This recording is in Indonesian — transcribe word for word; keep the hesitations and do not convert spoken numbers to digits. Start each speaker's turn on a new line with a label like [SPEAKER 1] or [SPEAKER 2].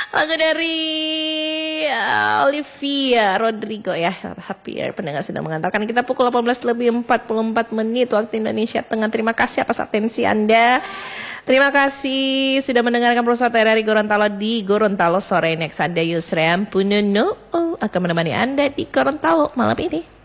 [SPEAKER 1] Lagu dari uh, Olivia Rodrigo ya, Happier. Pendengar sedang mengantarkan kita pukul delapan belas lebih empat puluh empat menit waktu Indonesia Tengah. Terima kasih atas atensi Anda. Terima kasih sudah mendengarkan Perusahaan dari Gorontalo di Gorontalo sore. Next ada Yusrem Punono oh, akan menemani Anda di Gorontalo malam ini.